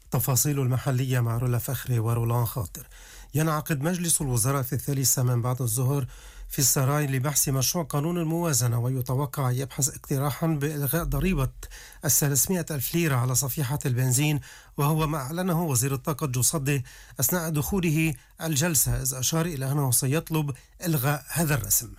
تفاصيل المحلية مع رولا فخري ورولان خاطر. ينعقد مجلس الوزراء في 3 من بعد الظهر في السراي لبحث مشروع قانون الموازنة، ويتوقع يبحث اقتراحا بإلغاء ضريبة 300 ألف ليرة على صفيحة البنزين، وهو ما أعلنه وزير الطاقة جو صدي أثناء دخوله الجلسة، إذ أشار إلى أنه سيطلب إلغاء هذا الرسم.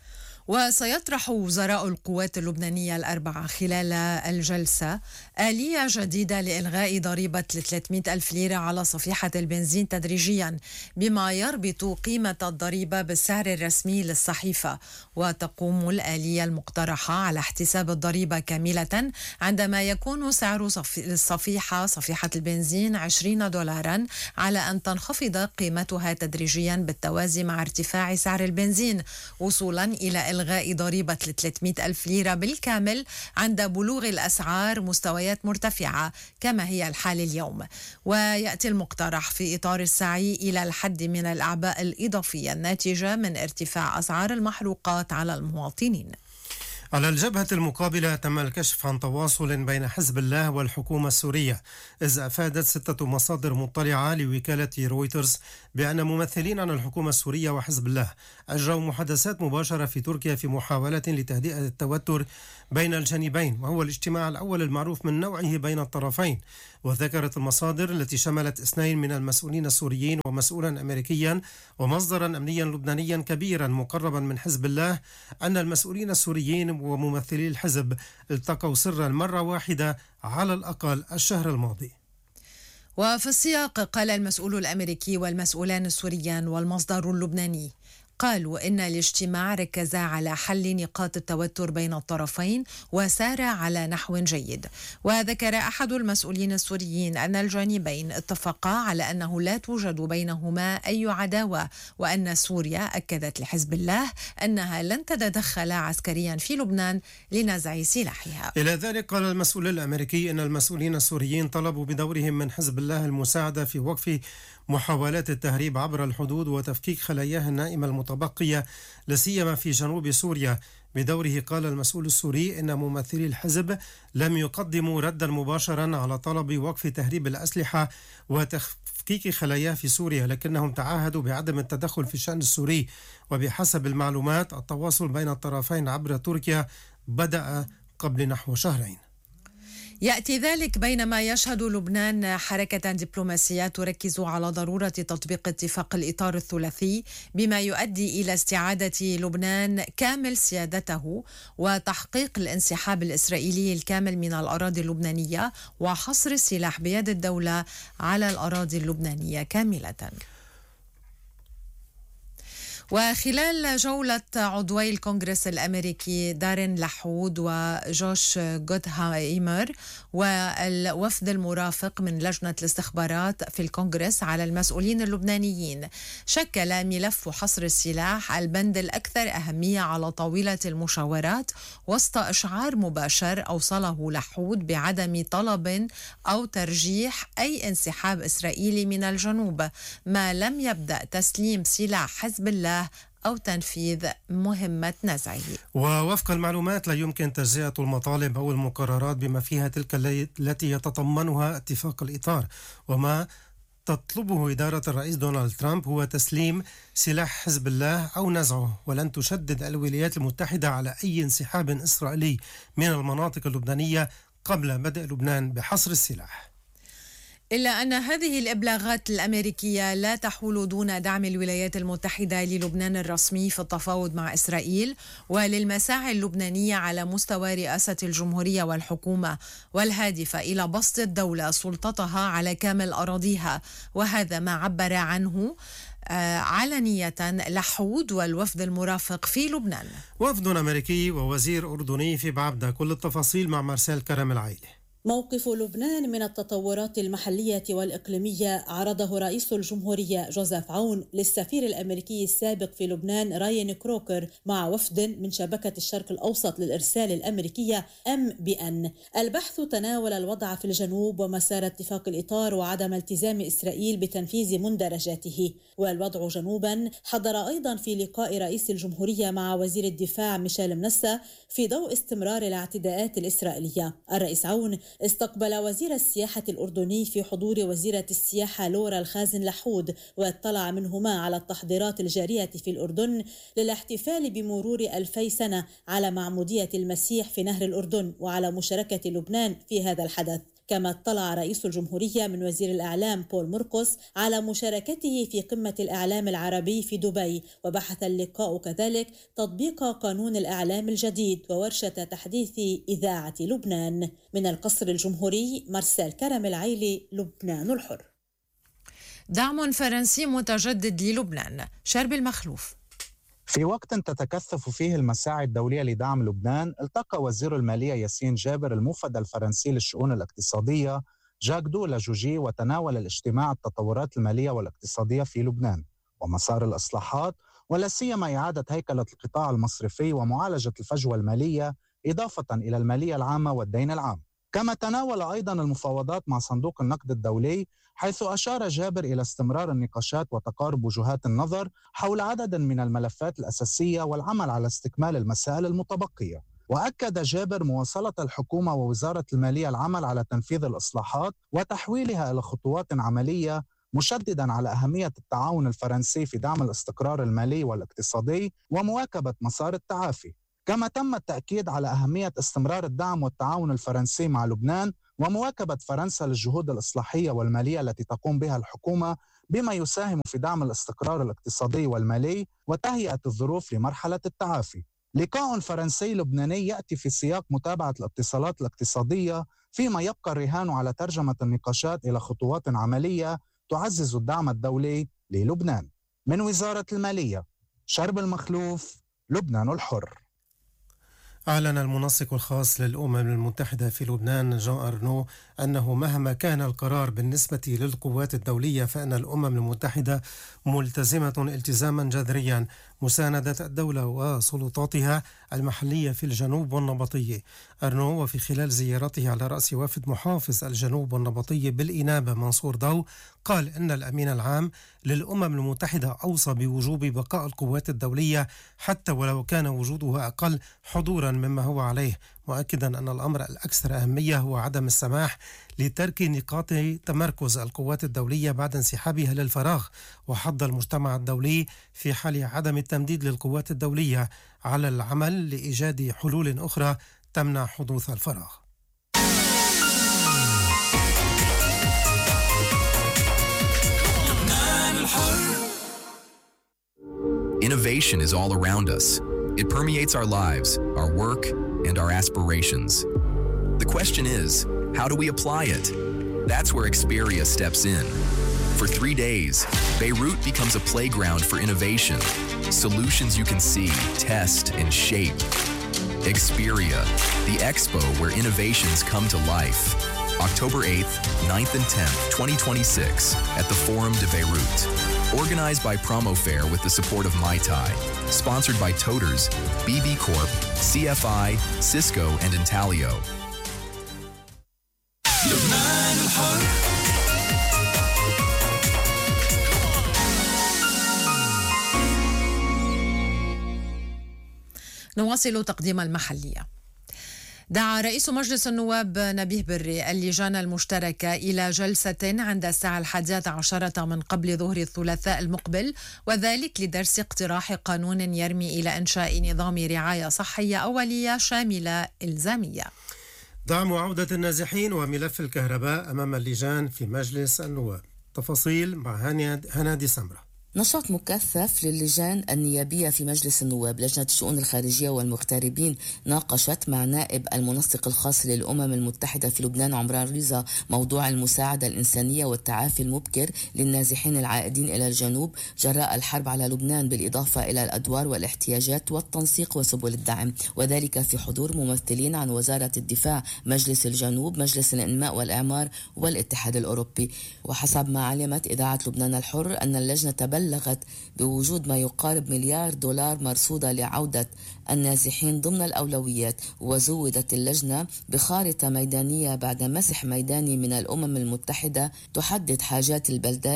وسيطرح وزراء القوات اللبنانية الأربعة خلال الجلسة آلية جديدة لإلغاء ضريبة 300 ألف ليرة على صفيحة البنزين تدريجيا، بما يربط قيمة الضريبة بالسعر الرسمي للصحيفة. وتقوم الآلية المقترحة على احتساب الضريبة كاملة عندما يكون سعر صفيحة البنزين 20 دولارا، على أن تنخفض قيمتها تدريجيا بالتوازي مع ارتفاع سعر البنزين، وصولا إلى إلغاء ضريبة 300 ألف ليرة بالكامل عند بلوغ الأسعار مستويات مرتفعة كما هي الحال اليوم. ويأتي المقترح في إطار السعي إلى الحد من الأعباء الإضافية الناتجة من ارتفاع أسعار المحروقات على المواطنين. على الجبهة المقابلة تم الكشف عن تواصل بين حزب الله والحكومة السورية، إذ أفادت 6 مصادر مطلعة لوكالة رويترز بأن ممثلين عن الحكومة السورية وحزب الله أجروا محادثات مباشرة في تركيا في محاولة لتهدئة التوتر بين الجانبين، وهو الاجتماع الأول المعروف من نوعه بين الطرفين. وذكرت المصادر التي شملت 2 من المسؤولين السوريين ومسؤولا أمريكيا ومصدرا أمنيا لبنانيا كبيرا مقربا من حزب الله أن المسؤولين السوريين وممثلي الحزب التقوا سرا مرة واحدة على الأقل الشهر الماضي. وفي السياق قال المسؤول الأمريكي والمسؤولان السوريان والمصدر اللبناني قالوا إن الاجتماع ركز على حل نقاط التوتر بين الطرفين وسار على نحو جيد. وذكر أحد المسؤولين السوريين أن الجانبين اتفقا على أنه لا توجد بينهما أي عداوة، وأن سوريا أكدت لحزب الله أنها لن تتدخل عسكريا في لبنان لنزع سلاحها. إلى ذلك قال المسؤول الأمريكي أن المسؤولين السوريين طلبوا بدورهم من حزب الله المساعدة في وقف محاولات التهريب عبر الحدود وتفكيك خلاياه النائمة المتبقية لاسيما في جنوب سوريا. بدوره قال المسؤول السوري إن ممثلي الحزب لم يقدموا ردا مباشرا على طلب وقف تهريب الأسلحة وتفكيك خلاياه في سوريا، لكنهم تعهدوا بعدم التدخل في الشأن السوري. وبحسب المعلومات التواصل بين الطرفين عبر تركيا بدأ قبل نحو شهرين. يأتي ذلك بينما يشهد لبنان حركة دبلوماسية تركز على ضرورة تطبيق اتفاق الإطار الثلاثي، بما يؤدي إلى استعادة لبنان كامل سيادته وتحقيق الانسحاب الإسرائيلي الكامل من الأراضي اللبنانية وحصر السلاح بيد الدولة على الأراضي اللبنانية كاملة. وخلال جولة عضوي الكونغرس الأمريكي دارين لحود وجوش غوتهايمر والوفد المرافق من لجنة الاستخبارات في الكونغرس على المسؤولين اللبنانيين، شكل ملف حصر السلاح البند الأكثر أهمية على طاولة المشاورات، وسط إشعار مباشر أوصله لحود بعدم طلب أو ترجيح أي انسحاب إسرائيلي من الجنوب ما لم يبدأ تسليم سلاح حزب الله أو تنفيذ مهمة نزعه. ووفق المعلومات لا يمكن تجزئة المطالب أو المقررات بما فيها تلك التي يتضمنها اتفاق الإطار، وما تطلبه إدارة الرئيس دونالد ترامب هو تسليم سلاح حزب الله أو نزعه. ولن تشدد الولايات المتحدة على أي انسحاب إسرائيلي من المناطق اللبنانية قبل بدء لبنان بحصر السلاح. إلا أن هذه الإبلاغات الأمريكية لا تحول دون دعم الولايات المتحدة للبنان الرسمي في التفاوض مع إسرائيل وللمساعي اللبنانية على مستوى رئاسة الجمهورية والحكومة، والهادفة إلى بسط الدولة سلطتها على كامل أراضيها. وهذا ما عبر عنه علنية لحود والوفد المرافق في لبنان. وفد أمريكي ووزير أردني في بعبدة. كل التفاصيل مع مارسيل كرم العائلة. موقف لبنان من التطورات المحلية والإقليمية عرضه رئيس الجمهورية جوزيف عون للسفير الأمريكي السابق في لبنان راين كروكر مع وفد من شبكة الشرق الأوسط للإرسال الأمريكية MBN. البحث تناول الوضع في الجنوب ومسار اتفاق الإطار وعدم التزام إسرائيل بتنفيذ مندرجاته. والوضع جنوبا حضر أيضا في لقاء رئيس الجمهورية مع وزير الدفاع ميشيل منسى في ضوء استمرار الاعتداءات الإسرائيلية. الرئيس عون استقبل وزير السياحة الأردني في حضور وزيرة السياحة لورا الخازن لحود، واطلع منهما على التحضيرات الجارية في الأردن للاحتفال بمرور 2000 سنة على معمودية المسيح في نهر الأردن وعلى مشاركة لبنان في هذا الحدث. كما اطلع رئيس الجمهورية من وزير الإعلام بول مرقس على مشاركته في قمة الإعلام العربي في دبي، وبحث اللقاء كذلك تطبيق قانون الإعلام الجديد وورشة تحديث إذاعة لبنان. من القصر الجمهوري مارسيل كرم العيلي، لبنان الحر. دعم فرنسي متجدد للبنان، شرب المخلوف. في وقت تتكثف فيه المساعي الدولية لدعم لبنان، التقى وزير المالية ياسين جابر الموفد الفرنسي للشؤون الاقتصادية جاك دو لاجوجي، وتناول الاجتماع التطورات المالية والاقتصادية في لبنان ومسار الإصلاحات، ولا سيما إعادة هيكلة القطاع المصرفي ومعالجة الفجوة المالية، إضافة إلى المالية العامة والدين العام. كما تناول أيضا المفاوضات مع صندوق النقد الدولي، حيث أشار جابر إلى استمرار النقاشات وتقارب وجهات النظر حول عدد من الملفات الأساسية والعمل على استكمال المسائل المتبقية. وأكد جابر مواصلة الحكومة ووزارة المالية العمل على تنفيذ الإصلاحات وتحويلها إلى خطوات عملية، مشددا على أهمية التعاون الفرنسي في دعم الاستقرار المالي والاقتصادي ومواكبة مسار التعافي. كما تم التأكيد على أهمية استمرار الدعم والتعاون الفرنسي مع لبنان ومواكبة فرنسا للجهود الإصلاحية والمالية التي تقوم بها الحكومة، بما يساهم في دعم الاستقرار الاقتصادي والمالي وتهيئة الظروف لمرحلة التعافي. لقاء فرنسي لبناني يأتي في سياق متابعة الاتصالات الاقتصادية، فيما يبقى الرهان على ترجمة النقاشات إلى خطوات عملية تعزز الدعم الدولي للبنان. من وزارة المالية، شرب المخلوف، لبنان الحر. أعلن المنسق الخاص للأمم المتحدة في لبنان جان أرنو أنه مهما كان القرار بالنسبة للقوات الدولية فإن الأمم المتحدة ملتزمة التزاما جذريا مساندة الدولة وسلطاتها المحلية في الجنوب والنبطية. أرنو وفي خلال زيارته على رأس وفد محافظ الجنوب والنبطية بالإنابة منصور ضو قال إن الأمين العام للأمم المتحدة أوصى بوجوب بقاء القوات الدولية حتى ولو كان وجودها أقل حضورا مما هو عليه، مؤكدا أن الأمر الأكثر أهمية هو عدم السماح لترك نقاط تمركز القوات الدولية بعد انسحابها للفراغ، وحض المجتمع الدولي في حال عدم التمديد للقوات الدولية على العمل لإيجاد حلول أخرى تمنع حدوث الفراغ. Innovation is all around us. It permeates our lives, our work, and our aspirations. The question is, how do we apply it? That's where Experia steps in. For 3 days, Beirut becomes a playground for innovation. Solutions you can see, test, and shape. Experia, the expo where innovations come to life. October 8th, 9th, and 10th, 2026 at the Forum de Beirut. Organized by Promofair with the support of Mai Tai. Sponsored by Toters, BB Corp, CFI, Cisco, and Intalio. نواصل تقديم المحلية. دعا رئيس مجلس النواب نبيه بري اللجان المشتركة إلى جلسة عند الساعة 11 من قبل ظهر الثلاثاء المقبل، وذلك لدرس اقتراح قانون يرمي إلى إنشاء نظام رعاية صحية أولية شاملة إلزامية. دعم عودة النازحين وملف الكهرباء أمام اللجان في مجلس النواب. تفاصيل مع هنادي سمرة. نشاط مكثف للجان النيابية في مجلس النواب. لجنة الشؤون الخارجية والمغتربين ناقشت مع نائب المنسق الخاص للأمم المتحدة في لبنان عمران رضا موضوع المساعدة الإنسانية والتعافي المبكر للنازحين العائدين إلى الجنوب جراء الحرب على لبنان، بالإضافة إلى الأدوار والاحتياجات والتنسيق وسبل الدعم، وذلك في حضور ممثلين عن وزارة الدفاع، مجلس الجنوب، مجلس الإنماء والإعمار والاتحاد الأوروبي. وحسب ما علمت إذاعة لبنان الحر أن اللجنة بلغت بوجود ما يقارب $1 مليار مرصودة لعودة النازحين ضمن الأولويات. وزودت اللجنة بخارطة ميدانية بعد مسح ميداني من الأمم المتحدة تحدد حاجات البلدات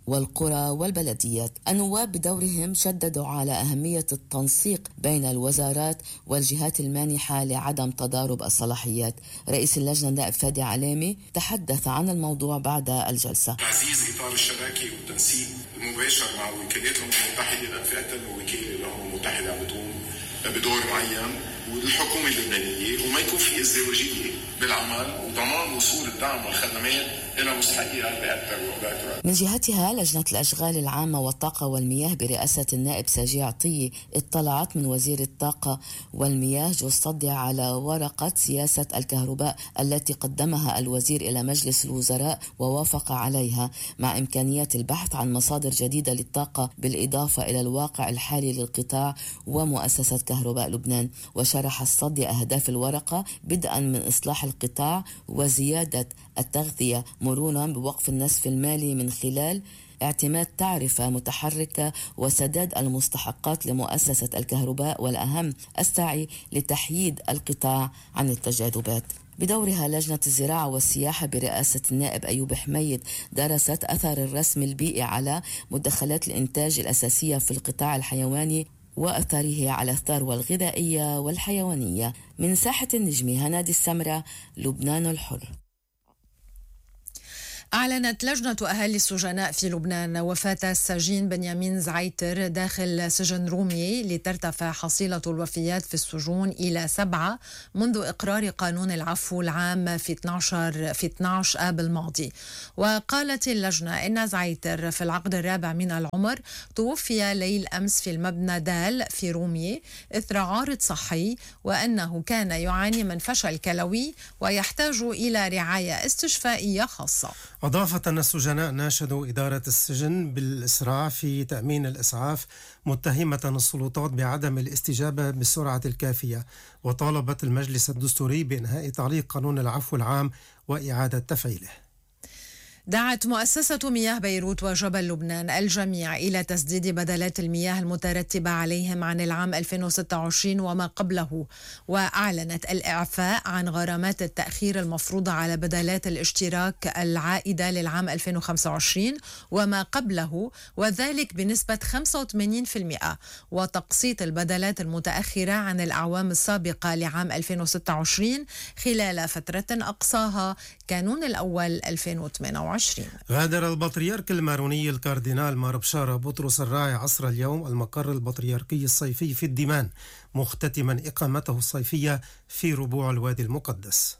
والقرى والبلديات. النواب بدورهم شددوا على أهمية التنسيق بين الوزارات والجهات المانحة لعدم تضارب الصلاحيات. رئيس اللجنة النائب فادي علامي تحدث عن الموضوع بعد الجلسة. تعزيز إطار الشراكة والتنسيق المباشر مع وكالات الأمم المتحدة، لأن في أكثر من وكالة الأمم المتحدة عم بتقوم بدور معين، والحكومة اللبنانية، وما يكون في ازدواجية بالعمل، وضمان وصول الدعم والخدمات إلى مستحقيها بأكثر وبأكثر. من جهتها لجنة الأشغال العامة والطاقة والمياه برئاسة النائب ساجي عطية اطلعت من وزير الطاقة والمياه جو الصدي على ورقة سياسة الكهرباء التي قدمها الوزير إلى مجلس الوزراء ووافق عليها، مع إمكانية البحث عن مصادر جديدة للطاقة بالإضافة إلى الواقع الحالي للقطاع ومؤسسة كهرباء لبنان. وشرح الصدي أهداف الورقة بدءا من إصلاح القطاع وزيادة التغذية مرونة بوقف النسف المالي من خلال اعتماد تعرفة متحركة وسداد المستحقات لمؤسسة الكهرباء، والأهم السعي لتحييد القطاع عن التجاذبات. بدورها لجنة الزراعة والسياحة برئاسة النائب أيوب حميد درست أثر الرسم البيئي على مدخلات الإنتاج الأساسية في القطاع الحيواني وأثره على الثروة الغذائية والحيوانية. من ساحة النجمة هنادي السمرة، لبنان الحر. أعلنت لجنة أهالي السجناء في لبنان وفاة السجين بنيامين زعيتر داخل سجن رومي لترتفع حصيلة الوفيات في السجون إلى 7 منذ إقرار قانون العفو العام في 12 آب الماضي. وقالت اللجنة إن زعيتر في العقد الرابع من العمر توفي ليل أمس في المبنى دال في رومي إثر عارض صحي، وأنه كان يعاني من فشل كلوي ويحتاج إلى رعاية استشفائية خاصة. أضافت أن السجناء ناشدوا إدارة السجن بالإسراع في تأمين الإسعاف، متهمة السلطات بعدم الاستجابة بالسرعة الكافية، وطالبت المجلس الدستوري بإنهاء تعليق قانون العفو العام وإعادة تفعيله. دعت مؤسسة مياه بيروت وجبل لبنان الجميع إلى تسديد بدلات المياه المترتبة عليهم عن العام 2026 وما قبله، وأعلنت الإعفاء عن غرامات التأخير المفروضة على بدلات الاشتراك العائدة للعام 2025 وما قبله، وذلك بنسبة 85%، وتقسيط البدلات المتأخرة عن الأعوام السابقة لعام 2026 خلال فترة أقصاها كانون الأول 2028. غادر البطريرك الماروني الكاردينال مار بشارة بطرس الراعي عصر اليوم المقر البطريركي الصيفي في الديمان، مختتما إقامته الصيفية في ربوع الوادي المقدس.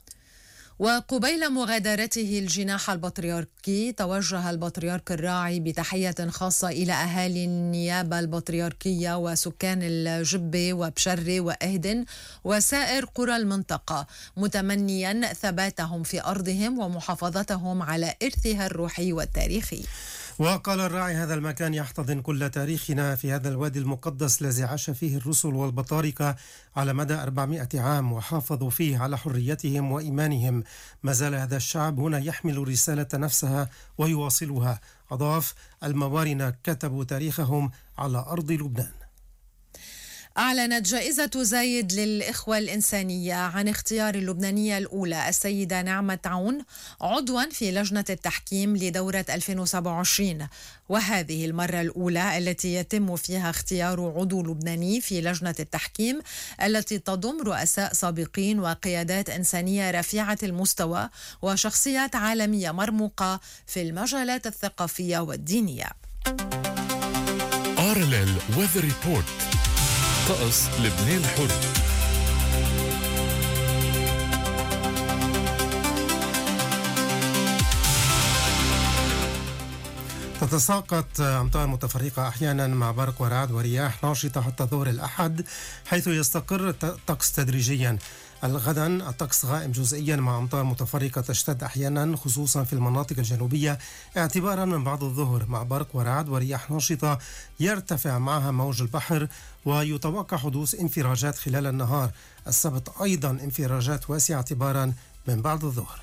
وقبيل مغادرته الجناح البطريركي توجه البطريرك الراعي بتحية خاصة إلى أهالي النيابة البطريركية وسكان الجبة وبشرة وأهدن وسائر قرى المنطقة، متمنيا ثباتهم في أرضهم ومحافظتهم على إرثها الروحي والتاريخي. وقال الراعي: هذا المكان يحتضن كل تاريخنا في هذا الوادي المقدس الذي عاش فيه الرسل والبطاركة على مدى 400 عام وحافظوا فيه على حريتهم وإيمانهم. ما زال هذا الشعب هنا يحمل رسالة نفسها ويواصلها. أضاف: الموارنة كتبوا تاريخهم على أرض لبنان. أعلنت جائزة زايد للإخوة الإنسانية عن اختيار اللبنانية الأولى السيدة نعمة عون عضوا في لجنة التحكيم لدورة 2027، وهذه المرة الأولى التي يتم فيها اختيار عضو لبناني في لجنة التحكيم التي تضم رؤساء سابقين وقيادات إنسانية رفيعة المستوى وشخصيات عالمية مرموقة في المجالات الثقافية والدينية. RLL Weather Report. طقس لبنان الحر. تتساقط أمطار متفرقة أحيانا مع برق ورعد ورياح ناشطة حتى ظهر الأحد، حيث يستقر الطقس تدريجيا. غدا الطقس غائم جزئيا مع أمطار متفرقة تشتد أحيانا خصوصا في المناطق الجنوبية اعتبارا من بعد الظهر، مع برق ورعد ورياح ناشطة يرتفع معها موج البحر، ويتوقع حدوث انفراجات خلال النهار. السبت أيضا انفراجات واسعة اعتبارا من بعد الظهر.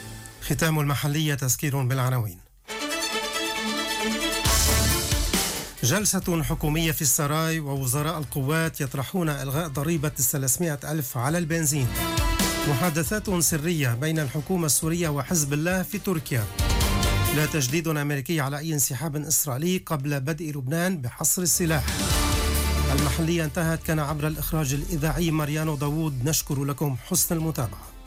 ختام المحلية، تذكير بالعناوين. جلسة حكومية في السراي ووزراء القوات يطرحون إلغاء ضريبة 300 ألف على البنزين. محادثات سرية بين الحكومة السورية وحزب الله في تركيا. لا تجديد أمريكي على أي انسحاب إسرائيلي قبل بدء لبنان بحصر السلاح. المحلية انتهت. كان عبر الإخراج الإذاعي ماريانو داوود. نشكر لكم حسن المتابعة.